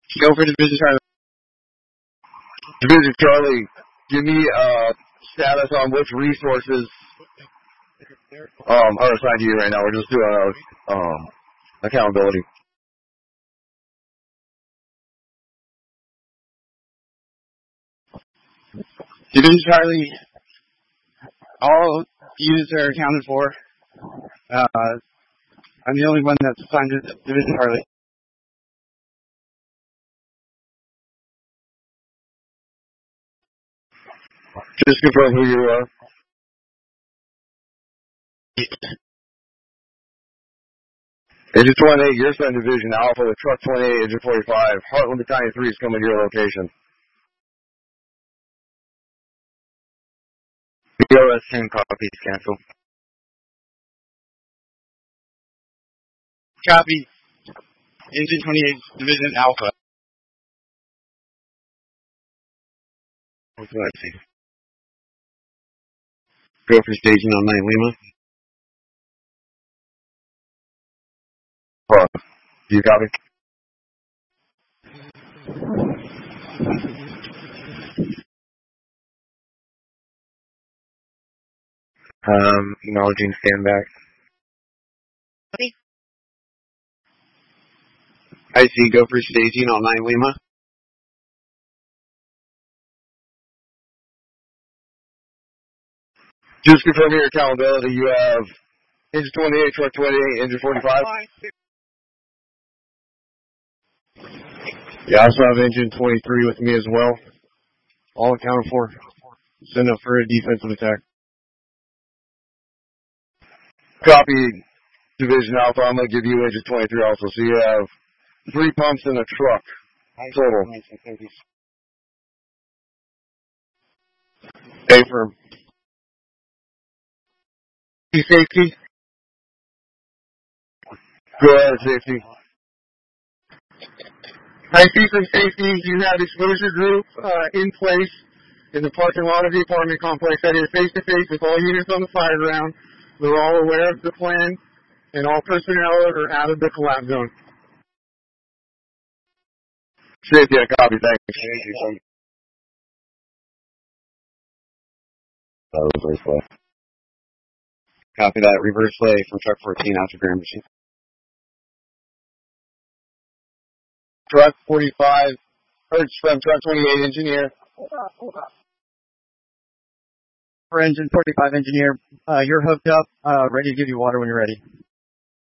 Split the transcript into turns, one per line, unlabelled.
Go for Division Charlie.
Division Charlie, give me status on which resources are assigned to you right now. We're just doing accountability.
Division Charlie, all units are accounted for. I'm the only one that's assigned to Division Charlie.
Just confirm who you are. Agent 28, you're assigned Division Alpha with Truck 28, Agent 45. Heartland Battalion 3 is coming to your location.
BOS 10 copies, cancel.
Copy. Engine 28, Division Alpha.
Let's see. Go for staging on 9 Lima.
Do you copy?
Acknowledging stand back.
I see. Go for staging on 9 Lima.
Just confirm your accountability. You have Engine 28, Truck 28, Engine 45.
Yeah, I also have Engine 23 with me as well. All accounted for. Send up for a defensive attack.
Copy, Division Alpha. I'm going to give you Engine 23 also. So you have 3 pumps in a truck total.
Affirm.
Safety. Go ahead, safety.
I see from safety, you have exposure group in place in the parking lot of the apartment complex that is face-to-face with all units on the fire ground. They're all aware of the plan, and all personnel are out of the collapse zone.
Safety, I copy. Thanks. Reverse play.
Copy that. Reverse play from Truck 14 after Grand Machine. Truck 45, Hertz from Truck 28 engineer.
For Engine 45 engineer, you're hooked up, ready to give you water when you're ready.